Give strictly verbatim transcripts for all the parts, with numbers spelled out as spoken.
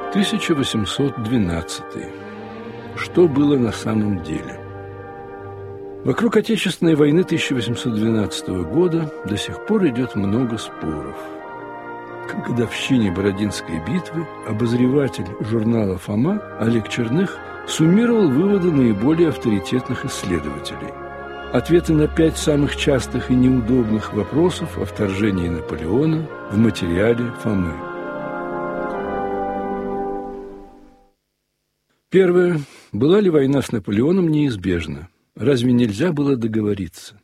тысяча восемьсот двенадцатый. Что было на самом деле? Вокруг Отечественной войны тысяча восемьсот двенадцатого года до сих пор идет много споров. К годовщине Бородинской битвы обозреватель журнала «Фома» Олег Черных суммировал выводы наиболее авторитетных исследователей. Ответы на пять самых частых и неудобных вопросов о вторжении Наполеона в материале Фомы. Первое. Была ли война с Наполеоном неизбежна? Разве нельзя было договориться?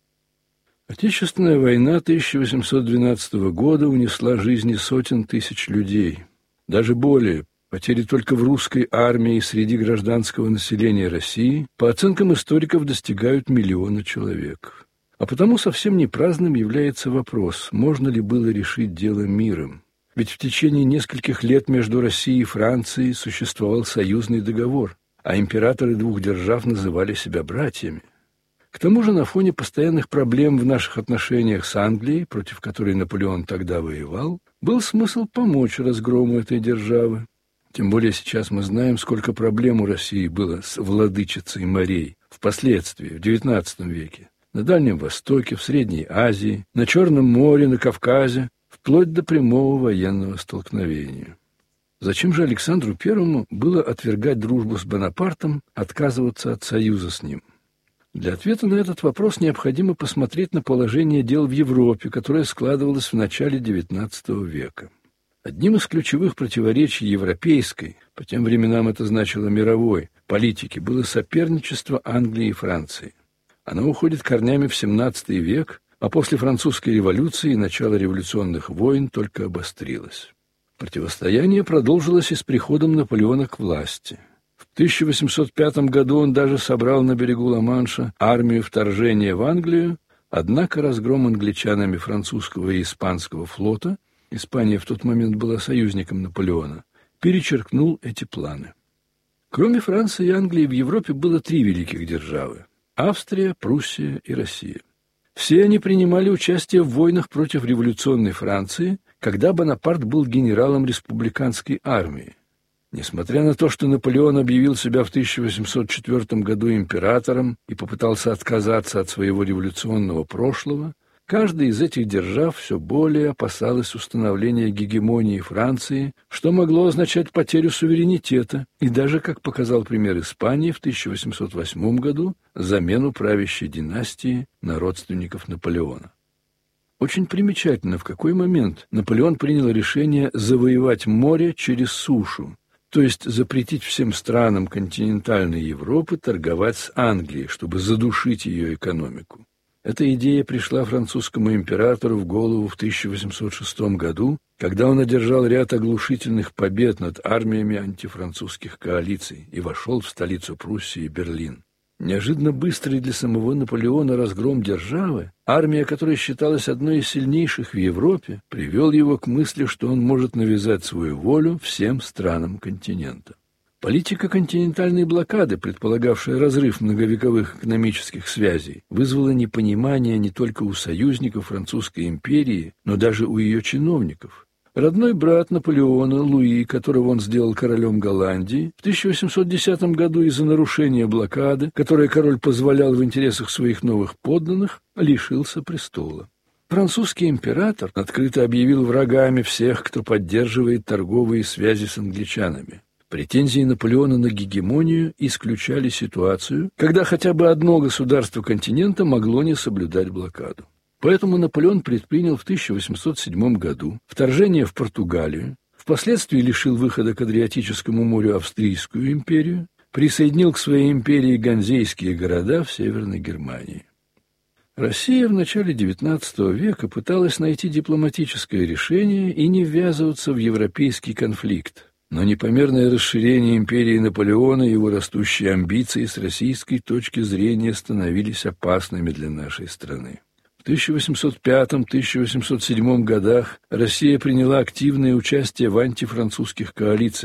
Отечественная война тысяча восемьсот двенадцатого года унесла жизни сотен тысяч людей. Даже более. Потери только в русской армии и среди гражданского населения России, по оценкам историков, достигают миллиона человек. А потому совсем не праздным является вопрос, можно ли было решить дело миром. Ведь в течение нескольких лет между Россией и Францией существовал союзный договор, а императоры двух держав называли себя братьями. К тому же на фоне постоянных проблем в наших отношениях с Англией, против которой Наполеон тогда воевал, был смысл помочь разгрому этой державы. Тем более сейчас мы знаем, сколько проблем у России было с владычицей морей впоследствии, в девятнадцатом веке, на Дальнем Востоке, в Средней Азии, на Черном море, на Кавказе, вплоть до прямого военного столкновения. Зачем же Александру Первому было отвергать дружбу с Бонапартом, отказываться от союза с ним? Для ответа на этот вопрос необходимо посмотреть на положение дел в Европе, которое складывалось в начале девятнадцатого века. Одним из ключевых противоречий европейской, по тем временам это значило мировой, политики было соперничество Англии и Франции. Оно уходит корнями в семнадцатый век, а после французской революции и начала революционных войн только обострилось. Противостояние продолжилось и с приходом Наполеона к власти. В тысяча восемьсот пятом году он даже собрал на берегу Ла-Манша армию вторжения в Англию, однако разгром англичанами французского и испанского флота, Испания в тот момент была союзником Наполеона, перечеркнул эти планы. Кроме Франции и Англии в Европе было три великих державы – Австрия, Пруссия и Россия. Все они принимали участие в войнах против революционной Франции, когда Бонапарт был генералом республиканской армии. Несмотря на то, что Наполеон объявил себя в тысяча восемьсот четвёртом году императором и попытался отказаться от своего революционного прошлого, каждая из этих держав все более опасалась установления гегемонии Франции, что могло означать потерю суверенитета и даже, как показал пример Испании в тысяча восемьсот восьмом году, замену правящей династии на родственников Наполеона. Очень примечательно, в какой момент Наполеон принял решение завоевать море через сушу, то есть запретить всем странам континентальной Европы торговать с Англией, чтобы задушить ее экономику. Эта идея пришла французскому императору в голову в тысяча восемьсот шестом году, когда он одержал ряд оглушительных побед над армиями антифранцузских коалиций и вошел в столицу Пруссии Берлин. Неожиданно быстрый для самого Наполеона разгром державы, армия которой считалась одной из сильнейших в Европе, привел его к мысли, что он может навязать свою волю всем странам континента. Политика континентальной блокады, предполагавшая разрыв многовековых экономических связей, вызвала непонимание не только у союзников Французской империи, но даже у ее чиновников. Родной брат Наполеона, Луи, которого он сделал королем Голландии, в тысяча восемьсот десятом году из-за нарушения блокады, которое король позволял в интересах своих новых подданных, лишился престола. Французский император открыто объявил врагами всех, кто поддерживает торговые связи с англичанами. Претензии Наполеона на гегемонию исключали ситуацию, когда хотя бы одно государство континента могло не соблюдать блокаду. Поэтому Наполеон предпринял в тысяча восемьсот седьмом году вторжение в Португалию, впоследствии лишил выхода к Адриатическому морю Австрийскую империю, присоединил к своей империи ганзейские города в Северной Германии. Россия в начале девятнадцатого века пыталась найти дипломатическое решение и не ввязываться в европейский конфликт. Но непомерное расширение империи Наполеона и его растущие амбиции с российской точки зрения становились опасными для нашей страны. В тысяча восемьсот пятом — тысяча восемьсот седьмом годах Россия приняла активное участие в антифранцузских коалициях.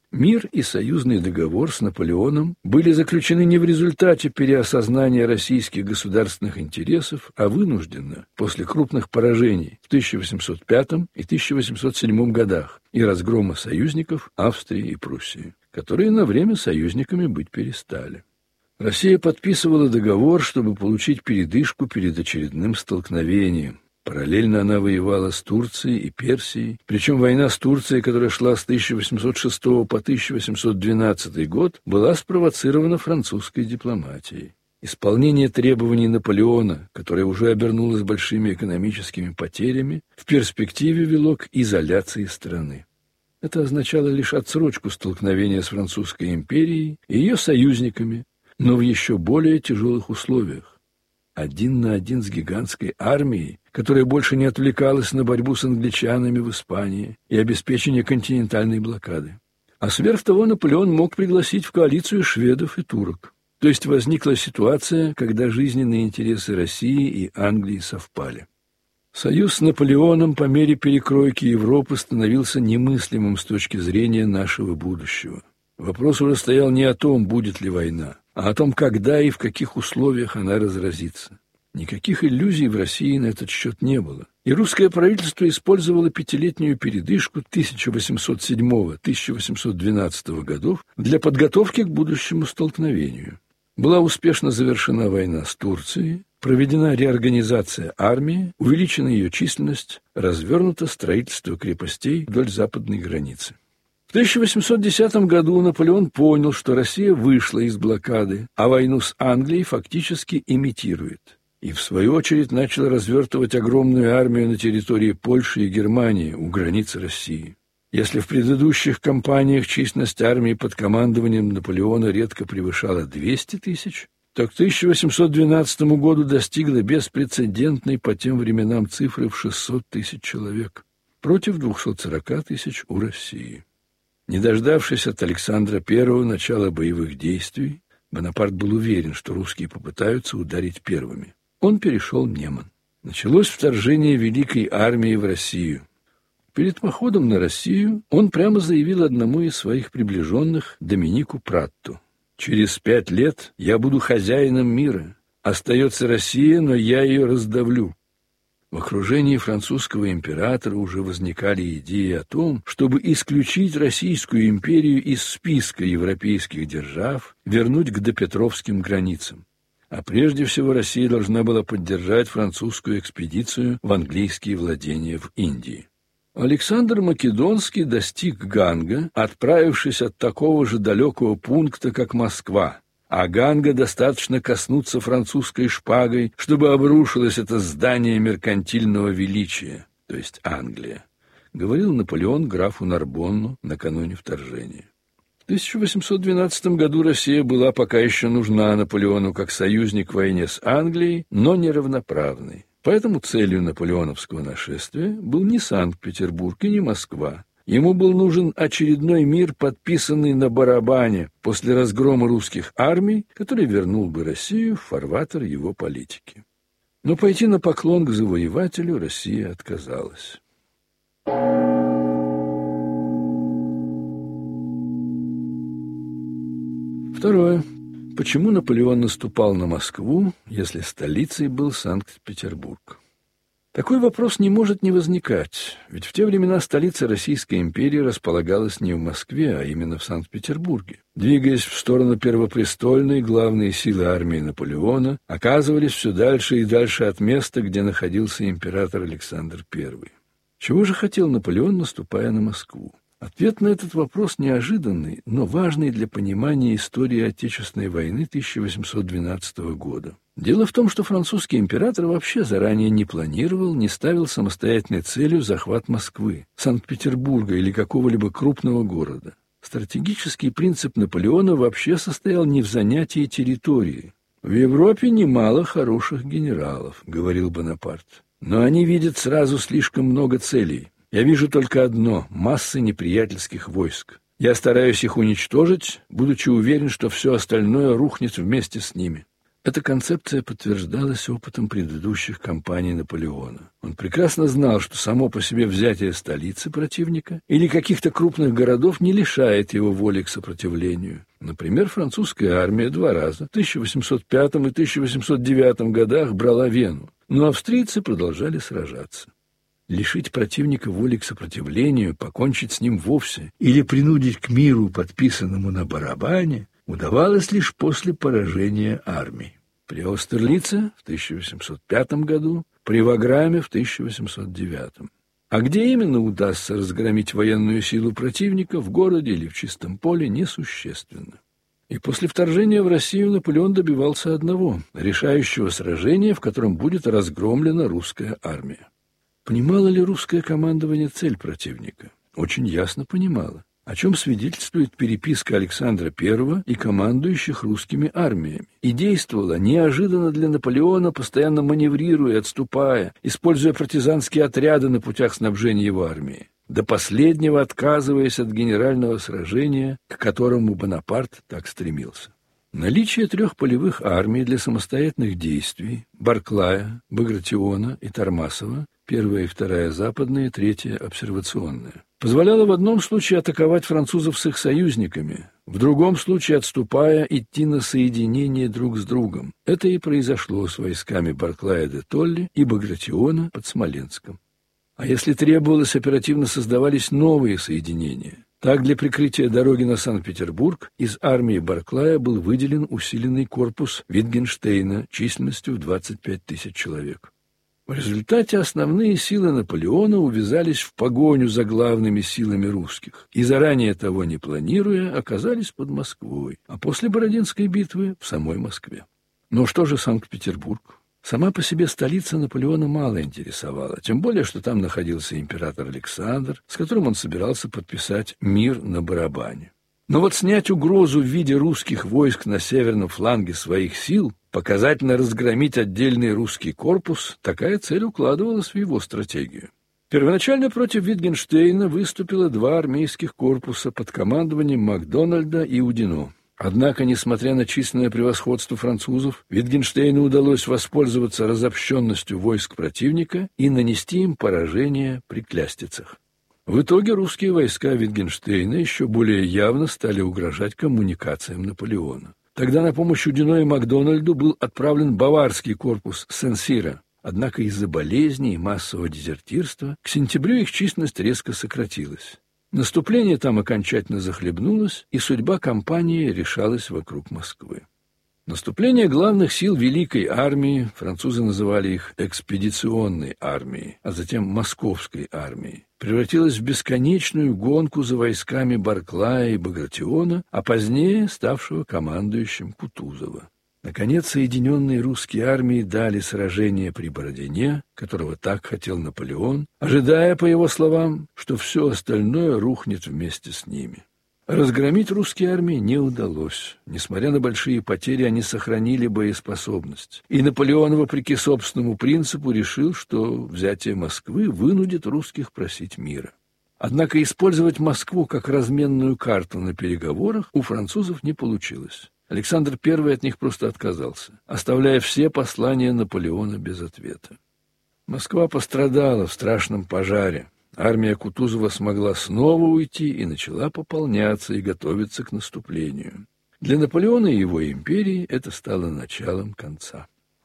Мир и союзный договор с Наполеоном были заключены не в результате переосознания российских государственных интересов, а вынужденно, после крупных поражений в тысяча восемьсот пятом и тысяча восемьсот седьмом годах и разгрома союзников Австрии и Пруссии, которые на время союзниками быть перестали. Россия подписывала договор, чтобы получить передышку перед очередным столкновением. Параллельно она воевала с Турцией и Персией, причем война с Турцией, которая шла с тысяча восемьсот шестого по тысяча восемьсот двенадцатый год, была спровоцирована французской дипломатией. Исполнение требований Наполеона, которое уже обернулось большими экономическими потерями, в перспективе вело к изоляции страны. Это означало лишь отсрочку столкновения с Французской империей и ее союзниками, но в еще более тяжелых условиях. Один на один с гигантской армией, которая больше не отвлекалась на борьбу с англичанами в Испании и обеспечение континентальной блокады. А сверх того Наполеон мог пригласить в коалицию шведов и турок. То есть возникла ситуация, когда жизненные интересы России и Англии совпали. Союз с Наполеоном по мере перекройки Европы становился немыслимым с точки зрения нашего будущего. Вопрос уже стоял не о том, будет ли война, а о том, когда и в каких условиях она разразится. Никаких иллюзий в России на этот счет не было. И русское правительство использовало пятилетнюю передышку тысяча восемьсот седьмого — тысяча восемьсот двенадцатого годов для подготовки к будущему столкновению. Была успешно завершена война с Турцией, проведена реорганизация армии, увеличена ее численность, развернуто строительство крепостей вдоль западной границы. В тысяча восемьсот десятом году Наполеон понял, что Россия вышла из блокады, а войну с Англией фактически имитирует. И, в свою очередь, начал развертывать огромную армию на территории Польши и Германии у границы России. Если в предыдущих кампаниях численность армии под командованием Наполеона редко превышала двести тысяч, то к тысяча восемьсот двенадцатому году достигла беспрецедентной по тем временам цифры в шестьсот тысяч человек против двухсот сорока тысяч у России. Не дождавшись от Александра Первого начала боевых действий, Бонапарт был уверен, что русские попытаются ударить первыми. Он перешел Неман. Началось вторжение Великой армии в Россию. Перед походом на Россию он прямо заявил одному из своих приближенных, Доминику Пратту: «Через пять лет я буду хозяином мира. Остается Россия, но я ее раздавлю». В окружении французского императора уже возникали идеи о том, чтобы исключить Российскую империю из списка европейских держав, вернуть к допетровским границам. А прежде всего Россия должна была поддержать французскую экспедицию в английские владения в Индии. Александр Македонский достиг Ганга, отправившись от такого же далекого пункта, как Москва. А Ганга достаточно коснуться французской шпагой, чтобы обрушилось это здание меркантильного величия, то есть Англия, говорил Наполеон графу Нарбонну накануне вторжения. В тысяча восемьсот двенадцатом году Россия была пока еще нужна Наполеону как союзник в войне с Англией, но неравноправной. Поэтому целью наполеоновского нашествия был не Санкт-Петербург и не Москва. Ему был нужен очередной мир, подписанный на барабане после разгрома русских армий, который вернул бы Россию в фарватер его политики. Но пойти на поклон к завоевателю Россия отказалась. Второе. Почему Наполеон наступал на Москву, если столицей был Санкт-Петербург? Такой вопрос не может не возникать, ведь в те времена столица Российской империи располагалась не в Москве, а именно в Санкт-Петербурге. Двигаясь в сторону Первопрестольной, главные силы армии Наполеона оказывались все дальше и дальше от места, где находился император Александр Первый. Чего же хотел Наполеон, наступая на Москву? Ответ на этот вопрос неожиданный, но важный для понимания истории Отечественной войны тысяча восемьсот двенадцатого года. Дело в том, что французский император вообще заранее не планировал, не ставил самостоятельной целью захват Москвы, Санкт-Петербурга или какого-либо крупного города. Стратегический принцип Наполеона вообще состоял не в занятии территории. «В Европе немало хороших генералов», — говорил Бонапарт, «но они видят сразу слишком много целей. Я вижу только одно — массы неприятельских войск. Я стараюсь их уничтожить, будучи уверен, что все остальное рухнет вместе с ними. Эта концепция подтверждалась опытом предыдущих кампаний Наполеона. Он прекрасно знал, что само по себе взятие столицы противника или каких-то крупных городов не лишает его воли к сопротивлению. Например, французская армия два раза в тысяча восемьсот пятом и тысяча восемьсот девятом годах брала Вену, но австрийцы продолжали сражаться. Лишить противника воли к сопротивлению, покончить с ним вовсе или принудить к миру, подписанному на барабане, удавалось лишь после поражения армий. При Аустерлице в тысяча восемьсот пятом году, при Ваграме в тысяча восемьсот девятом. А где именно удастся разгромить военную силу противника, в городе или в чистом поле, несущественно. И после вторжения в Россию Наполеон добивался одного – решающего сражения, в котором будет разгромлена русская армия. Понимало ли русское командование цель противника? Очень ясно понимало, о чем свидетельствует переписка Александра Первого и командующих русскими армиями. И действовала неожиданно для Наполеона, постоянно маневрируя и отступая, используя партизанские отряды на путях снабжения его армии, до последнего отказываясь от генерального сражения, к которому Бонапарт так стремился. Наличие трех полевых армий для самостоятельных действий – Барклая, Багратиона и Тормасова, первая и вторая западные, третья обсервационная, позволяло в одном случае атаковать французов с их союзниками, в другом случае, отступая, идти на соединение друг с другом. Это и произошло с войсками Барклая де Толли и Багратиона под Смоленском. А если требовалось, оперативно создавались новые соединения. Так, для прикрытия дороги на Санкт-Петербург из армии Барклая был выделен усиленный корпус Витгенштейна численностью в двадцать пять тысяч человек. В результате основные силы Наполеона увязались в погоню за главными силами русских и, заранее того не планируя, оказались под Москвой, а после Бородинской битвы в самой Москве. Но что же Санкт-Петербург? Сама по себе столица Наполеона мало интересовала, тем более, что там находился император Александр, с которым он собирался подписать мир на барабане. Но вот снять угрозу в виде русских войск на северном фланге своих сил, показательно разгромить отдельный русский корпус, такая цель укладывалась в его стратегию. Первоначально против Витгенштейна выступило два армейских корпуса под командованием Макдональда и Удино. Однако, несмотря на численное превосходство французов, Витгенштейну удалось воспользоваться разобщенностью войск противника и нанести им поражение при Клястицах. В итоге русские войска Витгенштейна еще более явно стали угрожать коммуникациям Наполеона. Тогда на помощь Удино и Макдональду был отправлен баварский корпус Сен-Сира. Однако из-за болезней и массового дезертирства к сентябрю их численность резко сократилась. Наступление там окончательно захлебнулось, и судьба кампании решалась вокруг Москвы. Наступление главных сил Великой армии, французы называли их экспедиционной армией, а затем Московской армией, превратилось в бесконечную гонку за войсками Барклая и Багратиона, а позднее ставшего командующим Кутузова. Наконец, соединенные русские армии дали сражение при Бородине, которого так хотел Наполеон, ожидая, по его словам, что все остальное рухнет вместе с ними. Разгромить русские армии не удалось. Несмотря на большие потери, они сохранили боеспособность. И Наполеон, вопреки собственному принципу, решил, что взятие Москвы вынудит русских просить мира. Однако использовать Москву как разменную карту на переговорах у французов не получилось. Александр Первый от них просто отказался, оставляя все послания Наполеона без ответа. Москва пострадала в страшном пожаре. Армия Кутузова смогла снова уйти и начала пополняться и готовиться к наступлению. Для Наполеона и его империи это стало началом конца.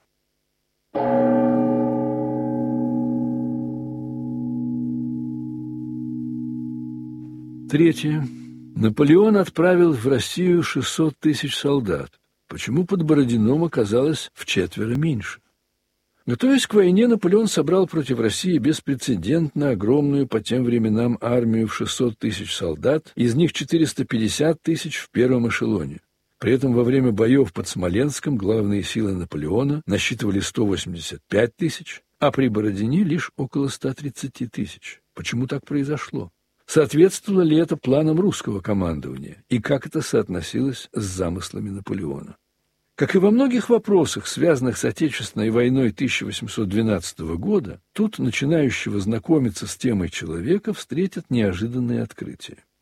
Третье. Наполеон отправил в Россию шестьсот тысяч солдат. Почему под Бородином оказалось вчетверо меньше? Готовясь к войне, Наполеон собрал против России беспрецедентно огромную по тем временам армию в шестьсот тысяч солдат, из них четыреста пятьдесят тысяч в первом эшелоне. При этом во время боев под Смоленском главные силы Наполеона насчитывали сто восемьдесят пять тысяч, а при Бородине лишь около ста тридцати тысяч. Почему так произошло? Соответствовало ли это планам русского командования, и как это соотносилось с замыслами Наполеона? Как и во многих вопросах, связанных с Отечественной войной тысяча восемьсот двенадцатого года, тут начинающего знакомиться с темой человека встретят неожиданные открытия.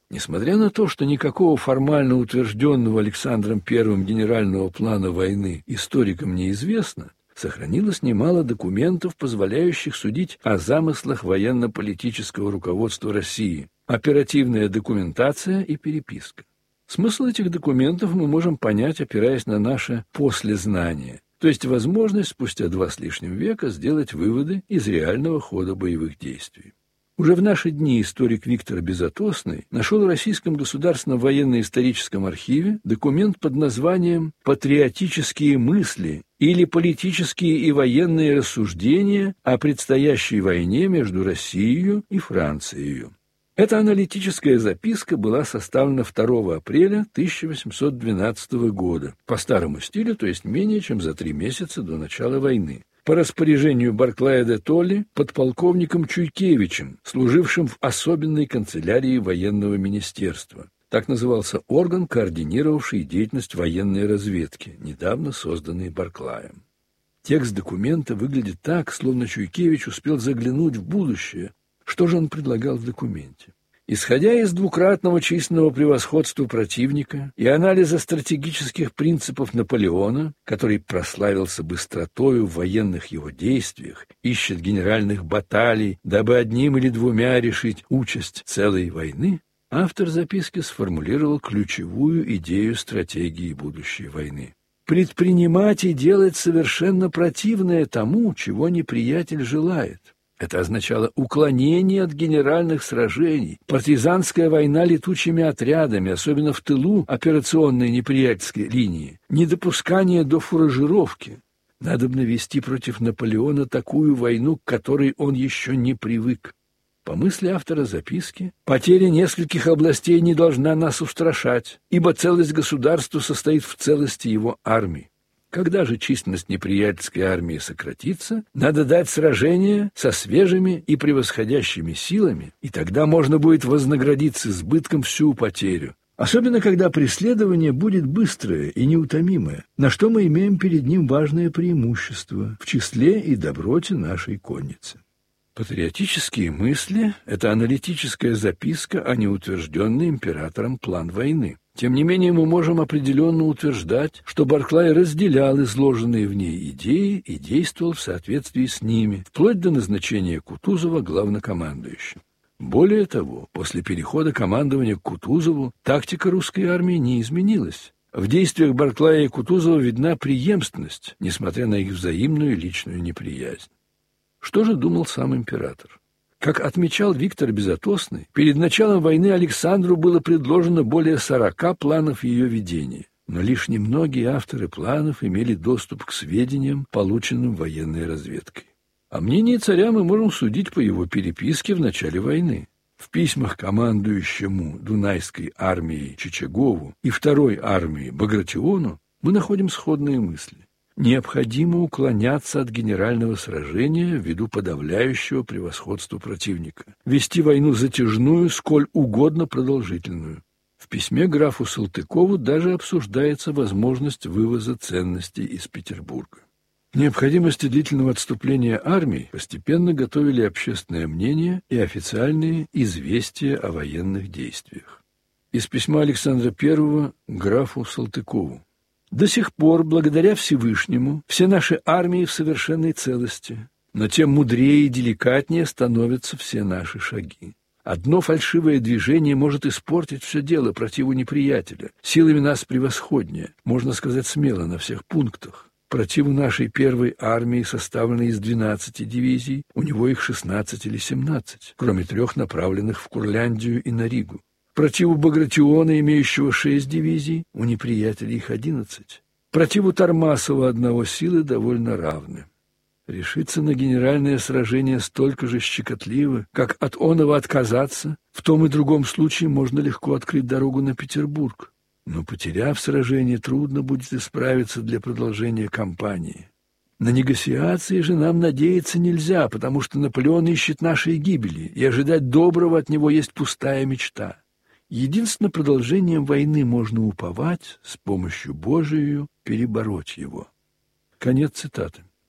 Несмотря на то, что никакого формально утвержденного Александром Первым генерального плана войны историкам неизвестно, сохранилось немало документов, позволяющих судить о замыслах военно-политического руководства России, оперативная документация и переписка. Смысл этих документов мы можем понять, опираясь на наше послезнание, то есть возможность спустя два с лишним века сделать выводы из реального хода боевых действий. Уже в наши дни историк Виктор Безотосный нашел в Российском государственном военно-историческом архиве документ под названием «Патриотические мысли» или «Политические и военные рассуждения о предстоящей войне между Россией и Францией». Эта аналитическая записка была составлена второго апреля тысяча восемьсот двенадцатого года по старому стилю, то есть менее чем за три месяца до начала войны, по распоряжению Барклая де Толли подполковником Чуйкевичем, служившим в особенной канцелярии военного министерства. Так назывался орган, координировавший деятельность военной разведки, недавно созданный Барклаем. Текст документа выглядит так, словно Чуйкевич успел заглянуть в будущее. Что же он предлагал в документе? Исходя из двукратного численного превосходства противника и анализа стратегических принципов Наполеона, который прославился быстротою в военных его действиях, ищет генеральных баталий, дабы одним или двумя решить участь целой войны, автор записки сформулировал ключевую идею стратегии будущей войны. Предпринимать и делать совершенно противное тому, чего неприятель желает. Это означало уклонение от генеральных сражений, партизанская война летучими отрядами, особенно в тылу операционной неприятельской линии, недопускание до фуражировки. Надобно вести против Наполеона такую войну, к которой он еще не привык. По мысли автора записки, потеря нескольких областей не должна нас устрашать, ибо целость государства состоит в целости его армии. Когда же численность неприятельской армии сократится, надо дать сражение со свежими и превосходящими силами, и тогда можно будет вознаградить с избытком всю потерю. Особенно, когда преследование будет быстрое и неутомимое, на что мы имеем перед ним важное преимущество в числе и доброте нашей конницы. Патриотические мысли – это аналитическая записка, а не утвержденный императором план войны. Тем не менее, мы можем определенно утверждать, что Барклай разделял изложенные в ней идеи и действовал в соответствии с ними, вплоть до назначения Кутузова главнокомандующим. Более того, после перехода командования к Кутузову тактика русской армии не изменилась. В действиях Барклая и Кутузова видна преемственность, несмотря на их взаимную личную неприязнь. Что же думал сам император? Как отмечал Виктор Безотосный, перед началом войны Александру было предложено более сорока планов ее ведения, но лишь немногие авторы планов имели доступ к сведениям, полученным военной разведкой. О мнении царя мы можем судить по его переписке в начале войны. В письмах командующему Дунайской армией Чичагову и второй армии Багратиону мы находим сходные мысли. Необходимо уклоняться от генерального сражения ввиду подавляющего превосходства противника, вести войну затяжную, сколь угодно продолжительную. В письме графу Салтыкову даже обсуждается возможность вывоза ценностей из Петербурга. Необходимости длительного отступления армий постепенно готовили общественное мнение и официальные известия о военных действиях. Из письма Александра Первого графу Салтыкову. До сих пор, благодаря Всевышнему, все наши армии в совершенной целости, но тем мудрее и деликатнее становятся все наши шаги. Одно фальшивое движение может испортить все дело противу неприятеля, силами нас превосходнее, можно сказать смело, на всех пунктах. Противу нашей первой армии, составленной из двенадцати дивизий, у него их шестнадцать или семнадцать, кроме трех направленных в Курляндию и на Ригу. Противу Багратиона, имеющего шесть дивизий, у неприятеля их одиннадцать. Противу Тормасова одного силы довольно равны. Решиться на генеральное сражение столько же щекотливо, как от оного отказаться, в том и другом случае можно легко открыть дорогу на Петербург. Но, потеряв сражение, трудно будет исправиться для продолжения кампании. На негациации же нам надеяться нельзя, потому что Наполеон ищет нашей гибели, и ожидать доброго от него есть пустая мечта. Единственно продолжением войны можно уповать, с помощью Божией перебороть его. Конец цитаты.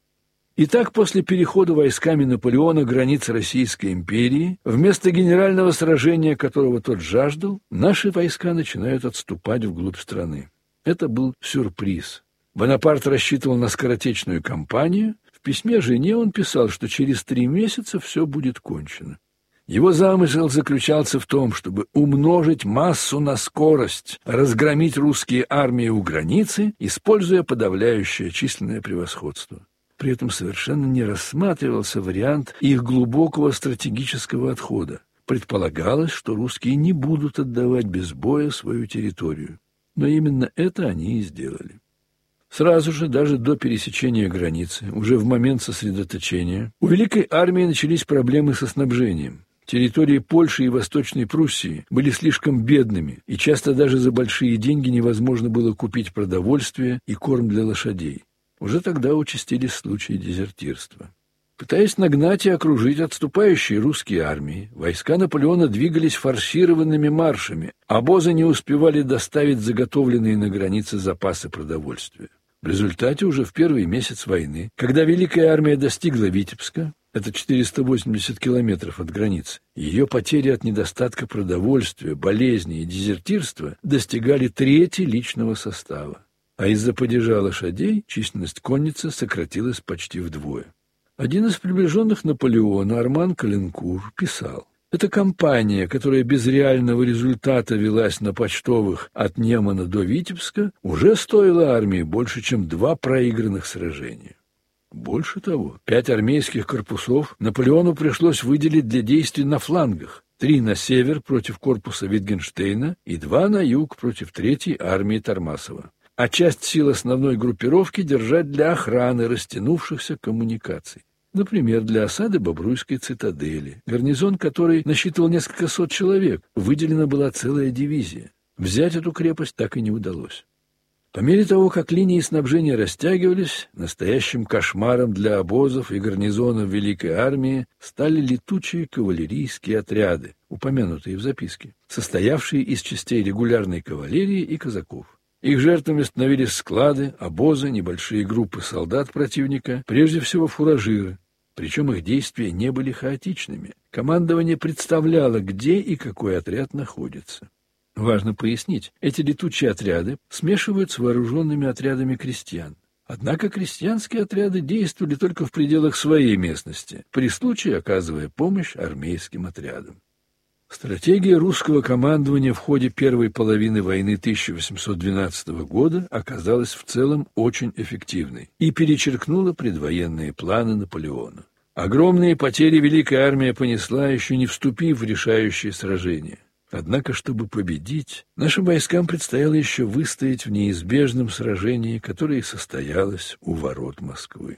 Итак, после перехода войсками Наполеона границ Российской империи, вместо генерального сражения, которого тот жаждал, наши войска начинают отступать вглубь страны. Это был сюрприз. Бонапарт рассчитывал на скоротечную кампанию. В письме жене он писал, что через три месяца все будет кончено. Его замысел заключался в том, чтобы умножить массу на скорость, разгромить русские армии у границы, используя подавляющее численное превосходство. При этом совершенно не рассматривался вариант их глубокого стратегического отхода. Предполагалось, что русские не будут отдавать без боя свою территорию. Но именно это они и сделали. Сразу же, даже до пересечения границы, уже в момент сосредоточения, у Великой армии начались проблемы со снабжением. Территории Польши и Восточной Пруссии были слишком бедными, и часто даже за большие деньги невозможно было купить продовольствие и корм для лошадей. Уже тогда участились случаи дезертирства. Пытаясь нагнать и окружить отступающие русские армии, войска Наполеона двигались форсированными маршами, обозы не успевали доставить заготовленные на границе запасы продовольствия. В результате уже в первый месяц войны, когда Великая армия достигла Витебска, это четыреста восемьдесят километров от границы, ее потери от недостатка продовольствия, болезней и дезертирства достигали трети личного состава. А из-за падежа лошадей численность конницы сократилась почти вдвое. Один из приближенных Наполеона, Арман Каленкур, писал: «Эта кампания, которая без реального результата велась на почтовых от Немана до Витебска, уже стоила армии больше, чем два проигранных сражения». Больше того, пять армейских корпусов Наполеону пришлось выделить для действий на флангах, три на север против корпуса Витгенштейна и два на юг против третьей армии Тормасова, а часть сил основной группировки держать для охраны растянувшихся коммуникаций. Например, для осады Бобруйской цитадели, гарнизон которой насчитывал несколько сот человек, выделена была целая дивизия. Взять эту крепость так и не удалось. По мере того, как линии снабжения растягивались, настоящим кошмаром для обозов и гарнизонов Великой армии стали летучие кавалерийские отряды, упомянутые в записке, состоявшие из частей регулярной кавалерии и казаков. Их жертвами становились склады, обозы, небольшие группы солдат противника, прежде всего фуражиры. Причем их действия не были хаотичными. Командование представляло, где и какой отряд находится. Важно пояснить, эти летучие отряды смешивают с вооруженными отрядами крестьян. Однако крестьянские отряды действовали только в пределах своей местности, при случае оказывая помощь армейским отрядам. Стратегия русского командования в ходе первой половины войны тысяча восемьсот двенадцатого года оказалась в целом очень эффективной и перечеркнула предвоенные планы Наполеона. Огромные потери Великая армия понесла, еще не вступив в решающее сражение. Однако, чтобы победить, нашим войскам предстояло еще выстоять в неизбежном сражении, которое состоялось у ворот Москвы.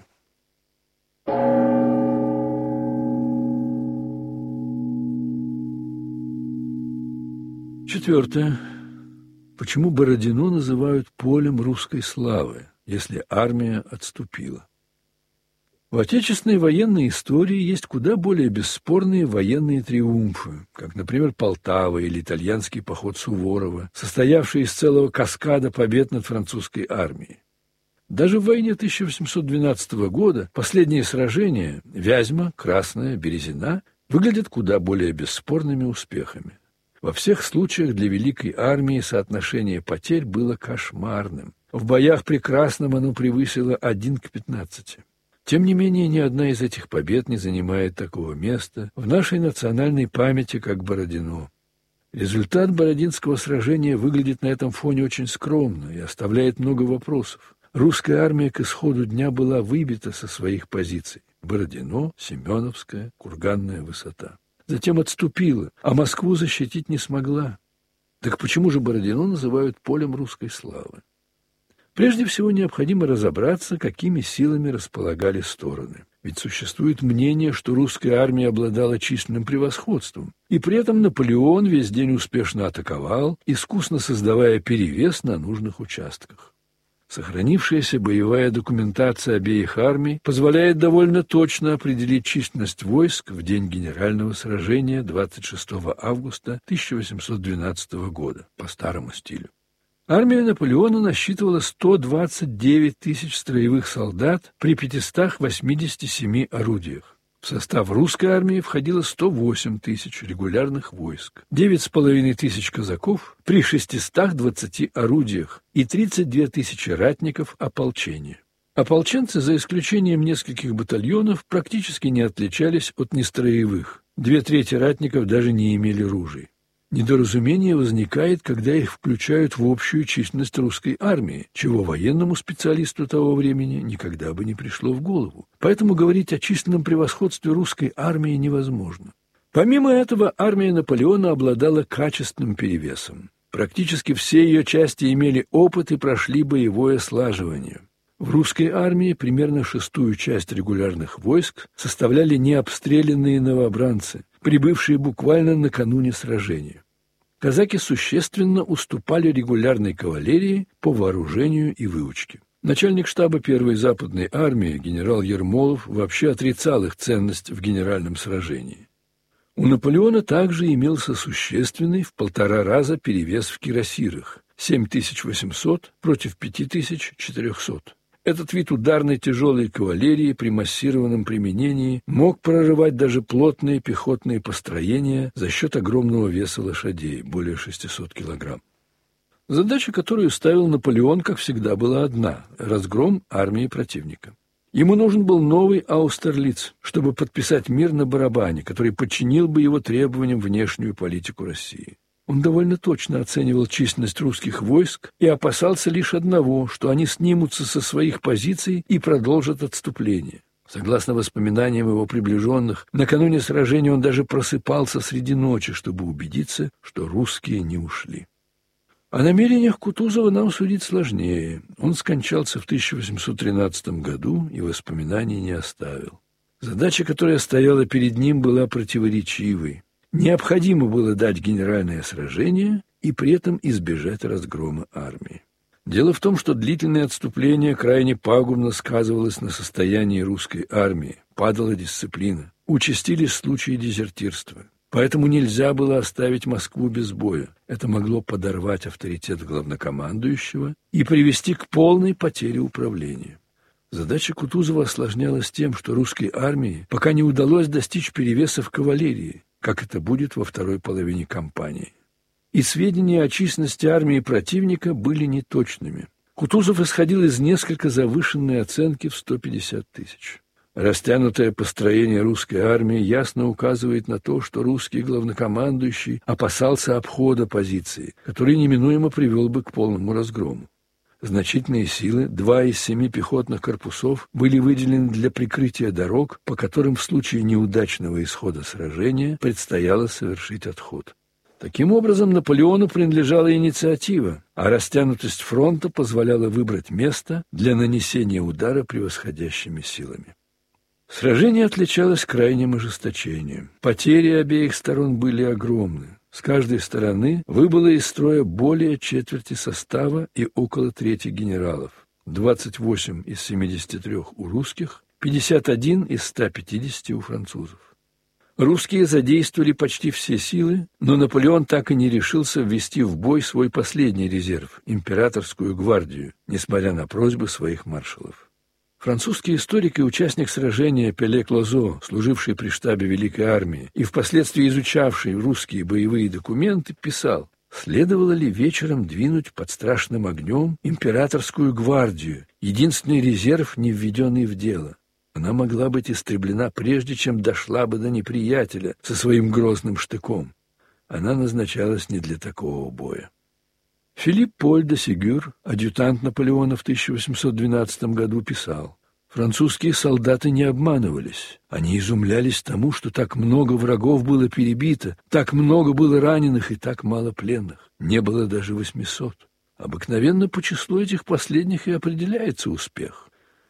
Четвертое. Почему Бородино называют полем русской славы, если армия отступила? В отечественной военной истории есть куда более бесспорные военные триумфы, как, например, Полтава или итальянский поход Суворова, состоявший из целого каскада побед над французской армией. Даже в войне тысяча восемьсот двенадцатого года последние сражения – Вязьма, Красная, Березина – выглядят куда более бесспорными успехами. Во всех случаях для Великой армии соотношение потерь было кошмарным. В боях при Красном оно превысило один к пятнадцати. Тем не менее, ни одна из этих побед не занимает такого места в нашей национальной памяти, как Бородино. Результат Бородинского сражения выглядит на этом фоне очень скромно и оставляет много вопросов. Русская армия к исходу дня была выбита со своих позиций. Бородино, Семеновская, Курганная высота. Затем отступила, а Москву защитить не смогла. Так почему же Бородино называют полем русской славы? Прежде всего необходимо разобраться, какими силами располагали стороны. Ведь существует мнение, что русская армия обладала численным превосходством, и при этом Наполеон весь день успешно атаковал, искусно создавая перевес на нужных участках. Сохранившаяся боевая документация обеих армий позволяет довольно точно определить численность войск в день генерального сражения двадцать шестого августа тысяча восемьсот двенадцатого года по старому стилю. Армия Наполеона насчитывала сто двадцать девять тысяч строевых солдат при пятистах восьмидесяти семи орудиях. В состав русской армии входило сто восемь тысяч регулярных войск, девять с половиной тысяч казаков при шестистах двадцати орудиях и тридцать две тысячи ратников ополчения. Ополченцы, за исключением нескольких батальонов, практически не отличались от нестроевых. Две трети ратников даже не имели ружей. Недоразумение возникает, когда их включают в общую численность русской армии, чего военному специалисту того времени никогда бы не пришло в голову. Поэтому говорить о численном превосходстве русской армии невозможно. Помимо этого, армия Наполеона обладала качественным перевесом. Практически все ее части имели опыт и прошли боевое слаживание. В русской армии примерно шестую часть регулярных войск составляли необстрелянные новобранцы, прибывшие буквально накануне сражения. Казаки существенно уступали регулярной кавалерии по вооружению и выучке. Начальник штаба первой западной армии генерал Ермолов вообще отрицал их ценность в генеральном сражении. У Наполеона также имелся существенный в полтора раза перевес в кирасирах – семь тысяч восемьсот против пять тысяч четырехсот. Этот вид ударной тяжелой кавалерии при массированном применении мог прорывать даже плотные пехотные построения за счет огромного веса лошадей, более шестисот килограмм. Задача, которую ставил Наполеон, как всегда, была одна – разгром армии противника. Ему нужен был новый Аустерлиц, чтобы подписать мир на барабане, который подчинил бы его требованиям внешнюю политику России. Он довольно точно оценивал численность русских войск и опасался лишь одного, что они снимутся со своих позиций и продолжат отступление. Согласно воспоминаниям его приближенных, накануне сражения он даже просыпался среди ночи, чтобы убедиться, что русские не ушли. О намерениях Кутузова нам судить сложнее. Он скончался в тысяча восемьсот тринадцатом году и воспоминаний не оставил. Задача, которая стояла перед ним, была противоречивой. Необходимо было дать генеральное сражение и при этом избежать разгрома армии. Дело в том, что длительное отступление крайне пагубно сказывалось на состоянии русской армии, падала дисциплина, участились случаи дезертирства. Поэтому нельзя было оставить Москву без боя. Это могло подорвать авторитет главнокомандующего и привести к полной потере управления. Задача Кутузова осложнялась тем, что русской армии пока не удалось достичь перевеса в кавалерии, как это будет во второй половине кампании. И сведения о численности армии противника были неточными. Кутузов исходил из несколько завышенной оценки в сто пятьдесят тысяч. Растянутое построение русской армии ясно указывает на то, что русский главнокомандующий опасался обхода позиции, который неминуемо привел бы к полному разгрому. Значительные силы, два из семи пехотных корпусов, были выделены для прикрытия дорог, по которым в случае неудачного исхода сражения предстояло совершить отход. Таким образом, Наполеону принадлежала инициатива, а растянутость фронта позволяла выбрать место для нанесения удара превосходящими силами. Сражение отличалось крайним ожесточением. Потери обеих сторон были огромны. С каждой стороны выбыло из строя более четверти состава и около трети генералов. двадцать восемь из семидесяти трёх у русских, пятьдесят один из ста пятидесяти у французов. Русские задействовали почти все силы, но Наполеон так и не решился ввести в бой свой последний резерв – императорскую гвардию, несмотря на просьбы своих маршалов. Французский историк и участник сражения Пеле Клозо, служивший при штабе Великой армии и впоследствии изучавший русские боевые документы, писал: «Следовало ли вечером двинуть под страшным огнем императорскую гвардию, единственный резерв, не введенный в дело? Она могла быть истреблена прежде, чем дошла бы до неприятеля со своим грозным штыком. Она назначалась не для такого боя». Филипп Поль де Сигюр, адъютант Наполеона в тысяча восемьсот двенадцатом году, писал: «Французские солдаты не обманывались. Они изумлялись тому, что так много врагов было перебито, так много было раненых и так мало пленных. Не было даже восьмисот. Обыкновенно по числу этих последних и определяется успех.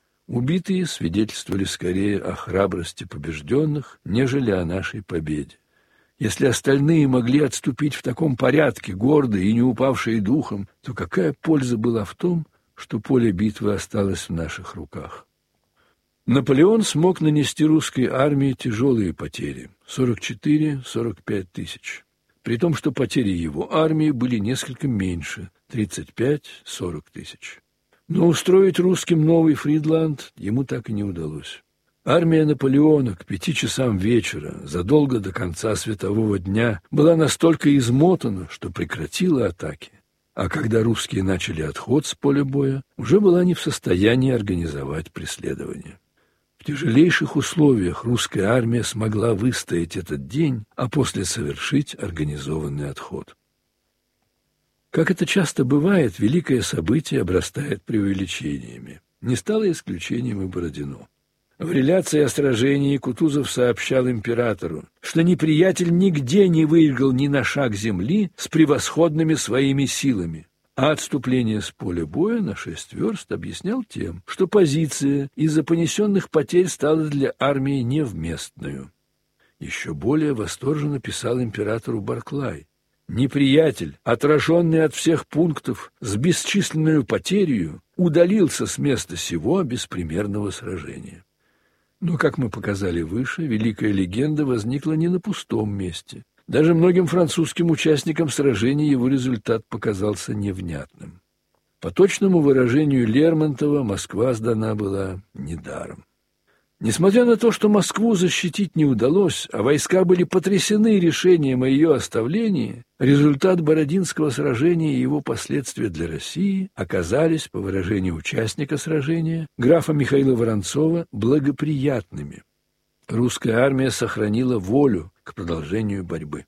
Убитые свидетельствовали скорее о храбрости побежденных, нежели о нашей победе. Если остальные могли отступить в таком порядке, гордые и не упавшие духом, то какая польза была в том, что поле битвы осталось в наших руках?» Наполеон смог нанести русской армии тяжелые потери – сорок четыре — сорок пять тысяч. при том, что потери его армии были несколько меньше – тридцать пять — сорок тысяч. Но устроить русским новый Фридланд ему так и не удалось. Армия Наполеона к пяти часам вечера, задолго до конца светового дня, была настолько измотана, что прекратила атаки, а когда русские начали отход с поля боя, уже была не в состоянии организовать преследование. В тяжелейших условиях русская армия смогла выстоять этот день, а после совершить организованный отход. Как это часто бывает, великое событие обрастает преувеличениями. Не стало исключением и Бородино. В реляции о сражении Кутузов сообщал императору, что неприятель нигде не выиграл ни на шаг земли с превосходными своими силами, а отступление с поля боя на шесть верст объяснял тем, что позиция из-за понесенных потерь стала для армии невместную. Еще более восторженно писал императору Барклай: «Неприятель, отраженный от всех пунктов с бесчисленную потерей, удалился с места сего беспримерного сражения». Но, как мы показали выше, великая легенда возникла не на пустом месте. Даже многим французским участникам сражения его результат показался невнятным. По точному выражению Лермонтова, Москва сдана была недаром. Несмотря на то, что Москву защитить не удалось, а войска были потрясены решением о ее оставлении, результат Бородинского сражения и его последствия для России оказались, по выражению участника сражения, графа Михаила Воронцова, благоприятными. Русская армия сохранила волю к продолжению борьбы.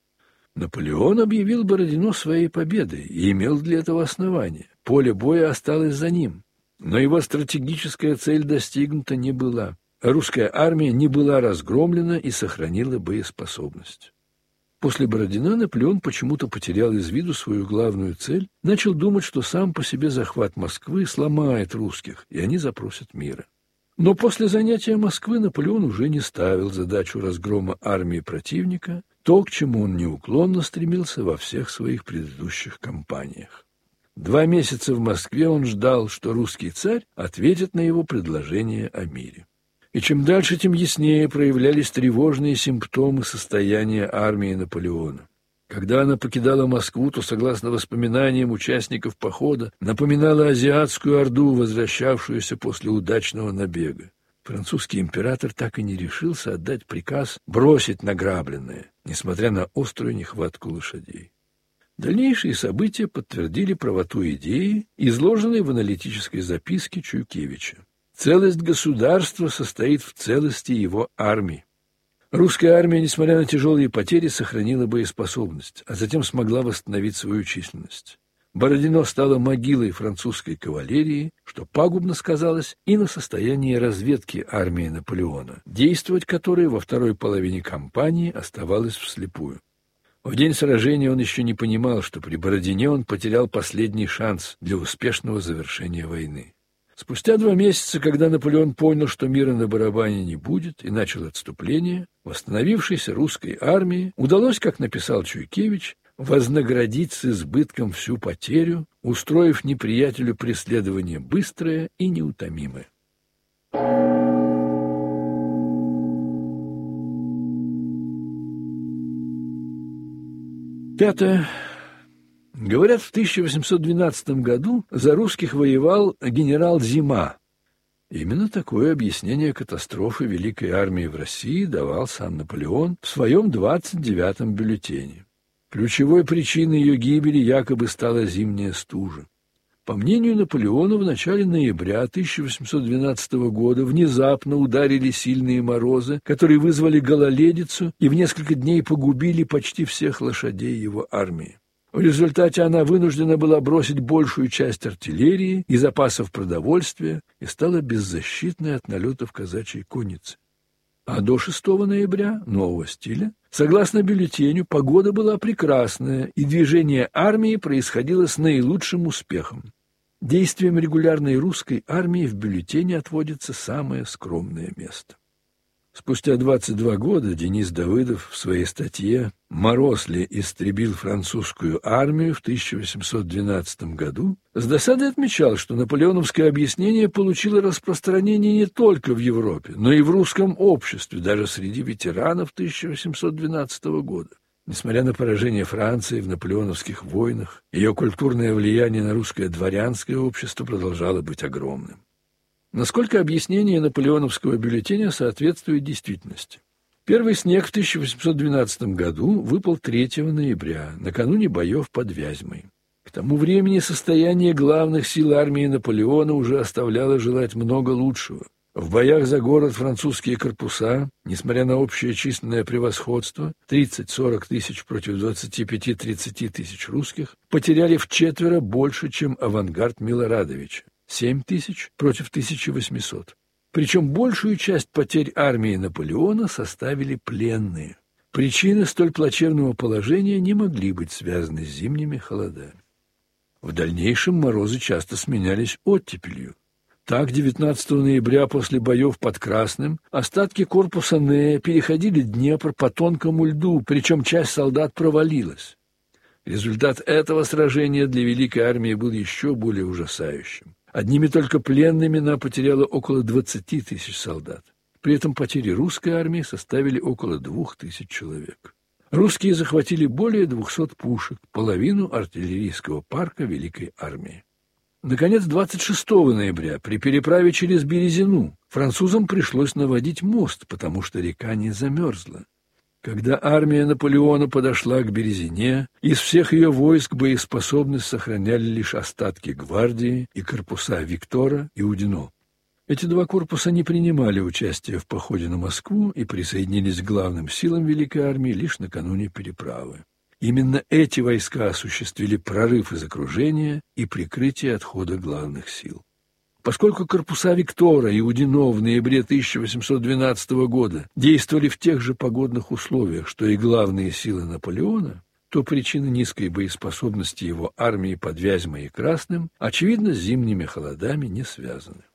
Наполеон объявил Бородино своей победой и имел для этого основания. Поле боя осталось за ним, но его стратегическая цель достигнута не была. Русская армия не была разгромлена и сохранила боеспособность. После Бородина Наполеон почему-то потерял из виду свою главную цель, начал думать, что сам по себе захват Москвы сломает русских, и они запросят мира. Но после занятия Москвы Наполеон уже не ставил задачу разгрома армии противника, то, к чему он неуклонно стремился во всех своих предыдущих кампаниях. Два месяца в Москве он ждал, что русский царь ответит на его предложение о мире. И чем дальше, тем яснее проявлялись тревожные симптомы состояния армии Наполеона. Когда она покидала Москву, то, согласно воспоминаниям участников похода, напоминала азиатскую орду, возвращавшуюся после удачного набега. Французский император так и не решился отдать приказ бросить награбленное, несмотря на острую нехватку лошадей. Дальнейшие события подтвердили правоту идеи, изложенной в аналитической записке Чуйкевича. Целость государства состоит в целости его армии. Русская армия, несмотря на тяжелые потери, сохранила боеспособность, а затем смогла восстановить свою численность. Бородино стало могилой французской кавалерии, что пагубно сказалось и на состоянии разведки армии Наполеона, действовать которой во второй половине кампании оставалось вслепую. В день сражения он еще не понимал, что при Бородине он потерял последний шанс для успешного завершения войны. Спустя два месяца, когда Наполеон понял, что мира на барабане не будет, и начал отступление, восстановившейся русской армии удалось, как написал Чуйкевич, вознаградить с избытком всю потерю, устроив неприятелю преследование быстрое и неутомимое. Пятое. Говорят, в тысяча восемьсот двенадцатом году за русских воевал генерал Зима. Именно такое объяснение катастрофы Великой армии в России давал сам Наполеон в своем двадцать девятом бюллетене. Ключевой причиной ее гибели якобы стала зимняя стужа. По мнению Наполеона, в начале ноября тысяча восемьсот двенадцатого года внезапно ударили сильные морозы, которые вызвали гололедицу и в несколько дней погубили почти всех лошадей его армии. В результате она вынуждена была бросить большую часть артиллерии и запасов продовольствия и стала беззащитной от налетов казачьей конницы. А до шестого ноября, нового стиля, согласно бюллетеню, погода была прекрасная, и движение армии происходило с наилучшим успехом. Действиям регулярной русской армии в бюллетене отводится самое скромное место. Спустя двадцать два года Денис Давыдов в своей статье «Мороз ли истребил французскую армию в тысяча восемьсот двенадцатом году» с досадой отмечал, что наполеоновское объяснение получило распространение не только в Европе, но и в русском обществе, даже среди ветеранов тысяча восемьсот двенадцатого года. Несмотря на поражение Франции в наполеоновских войнах, ее культурное влияние на русское дворянское общество продолжало быть огромным. Насколько объяснение наполеоновского бюллетеня соответствует действительности? Первый снег в тысяча восемьсот двенадцатом году выпал третьего ноября, накануне боев под Вязьмой. К тому времени состояние главных сил армии Наполеона уже оставляло желать много лучшего. В боях за город французские корпуса, несмотря на общее численное превосходство, тридцать-сорок тысяч против двадцати пяти-тридцати тысяч русских, потеряли вчетверо больше, чем авангард Милорадовича – семь тысяч против тысячи восьмисот. Причем большую часть потерь армии Наполеона составили пленные. Причины столь плачевного положения не могли быть связаны с зимними холодами. В дальнейшем морозы часто сменялись оттепелью. Так, девятнадцатого ноября после боев под Красным остатки корпуса Нея переходили Днепр по тонкому льду, причем часть солдат провалилась. Результат этого сражения для Великой армии был еще более ужасающим. Одними только пленными она потеряла около двадцати тысяч солдат. При этом потери русской армии составили около двух тысяч человек. Русские захватили более двухсот пушек, половину артиллерийского парка Великой армии. Наконец, двадцать шестого ноября при переправе через Березину французам пришлось наводить мост, потому что река не замерзла. Когда армия Наполеона подошла к Березине, из всех ее войск боеспособность сохраняли лишь остатки гвардии и корпуса Виктора и Удино. Эти два корпуса не принимали участия в походе на Москву и присоединились к главным силам Великой армии лишь накануне переправы. Именно эти войска осуществили прорыв из окружения и прикрытие отхода главных сил. Поскольку корпуса Виктора и Удино в ноябре тысяча восемьсот двенадцатого года действовали в тех же погодных условиях, что и главные силы Наполеона, то причины низкой боеспособности его армии под Вязьмой и Красным, очевидно, с зимними холодами не связаны.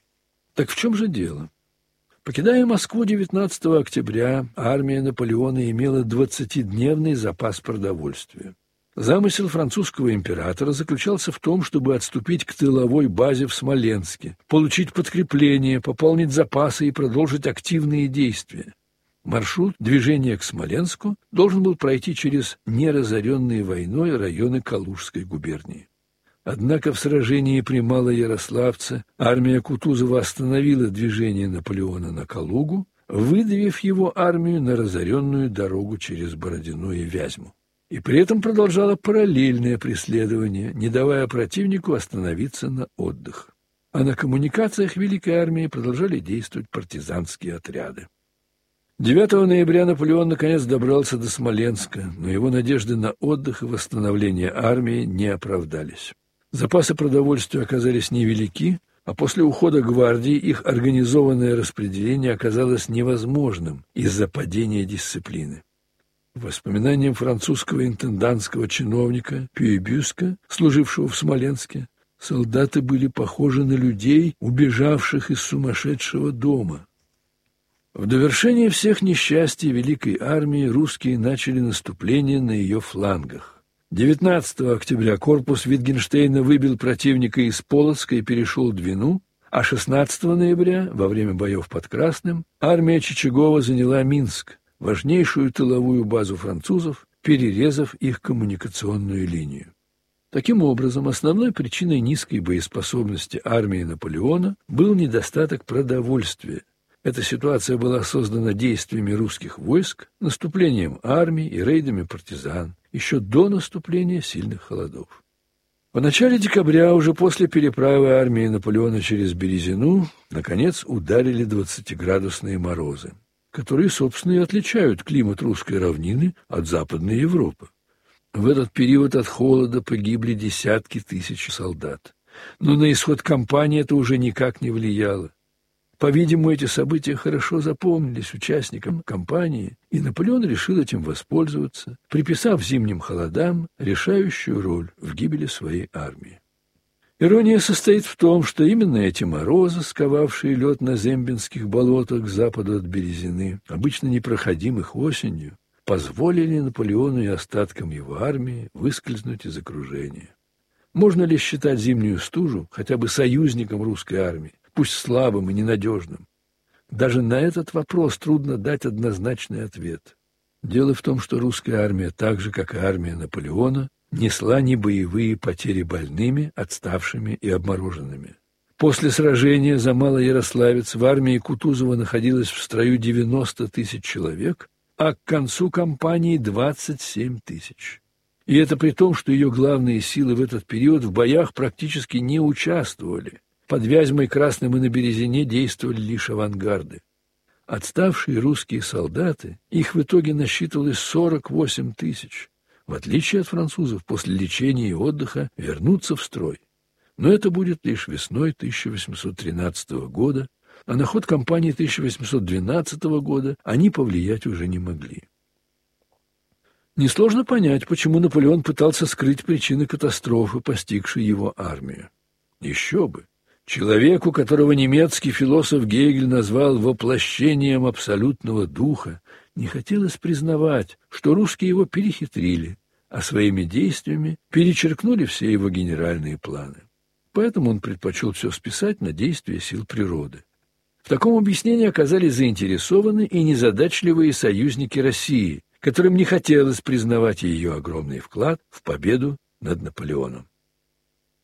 Так в чем же дело? Покидая Москву девятнадцатого октября, армия Наполеона имела двадцатидневный запас продовольствия. Замысел французского императора заключался в том, чтобы отступить к тыловой базе в Смоленске, получить подкрепление, пополнить запасы и продолжить активные действия. Маршрут движения к Смоленску должен был пройти через неразоренные войной районы Калужской губернии. Однако в сражении при Малоярославце армия Кутузова остановила движение Наполеона на Калугу, выдавив его армию на разоренную дорогу через Бородино и Вязьму. И при этом продолжала параллельное преследование, не давая противнику остановиться на отдых. А на коммуникациях Великой армии продолжали действовать партизанские отряды. девятого ноября Наполеон наконец добрался до Смоленска, но его надежды на отдых и восстановление армии не оправдались. Запасы продовольствия оказались невелики, а после ухода гвардии их организованное распределение оказалось невозможным из-за падения дисциплины. Воспоминаниям французского интендантского чиновника Пюи-Бюска, служившего в Смоленске, солдаты были похожи на людей, убежавших из сумасшедшего дома. В довершение всех несчастий Великой армии русские начали наступление на ее флангах. девятнадцатого октября корпус Витгенштейна выбил противника из Полоцка и перешел Двину, а шестнадцатого ноября, во время боев под Красным, армия Чичагова заняла Минск, важнейшую тыловую базу французов, перерезав их коммуникационную линию. Таким образом, основной причиной низкой боеспособности армии Наполеона был недостаток продовольствия. Эта ситуация была создана действиями русских войск, наступлением армий и рейдами партизан, еще до наступления сильных холодов. В начале декабря, уже после переправы армии Наполеона через Березину, наконец ударили двадцатиградусные морозы, которые, собственно, и отличают климат русской равнины от Западной Европы. В этот период от холода погибли десятки тысяч солдат. Но на исход кампании это уже никак не влияло. По-видимому, эти события хорошо запомнились участникам кампании, и Наполеон решил этим воспользоваться, приписав зимним холодам решающую роль в гибели своей армии. Ирония состоит в том, что именно эти морозы, сковавшие лед на Зембинских болотах к западу от Березины, обычно непроходимых осенью, позволили Наполеону и остаткам его армии выскользнуть из окружения. Можно ли считать зимнюю стужу хотя бы союзником русской армии, пусть слабым и ненадежным? Даже на этот вопрос трудно дать однозначный ответ. Дело в том, что русская армия, так же, как и армия Наполеона, несла не боевые потери больными, отставшими и обмороженными. После сражения за Малоярославец в армии Кутузова находилось в строю девяносто тысяч человек, а к концу кампании двадцать семь тысяч. И это при том, что ее главные силы в этот период в боях практически не участвовали. Под Вязьмой, Красным и на Березине действовали лишь авангарды. Отставшие русские солдаты, их в итоге насчитывалось сорок восемь тысяч. В отличие от французов, после лечения и отдыха вернутся в строй. Но это будет лишь весной тысяча восемьсот тринадцатого года, а на ход кампании тысяча восемьсот двенадцатого года они повлиять уже не могли. Несложно понять, почему Наполеон пытался скрыть причины катастрофы, постигшей его армию. Еще бы! Человеку, которого немецкий философ Гегель назвал воплощением абсолютного духа, не хотелось признавать, что русские его перехитрили, а своими действиями перечеркнули все его генеральные планы. Поэтому он предпочел все списать на действия сил природы. В таком объяснении оказались заинтересованы и незадачливые союзники России, которым не хотелось признавать ее огромный вклад в победу над Наполеоном.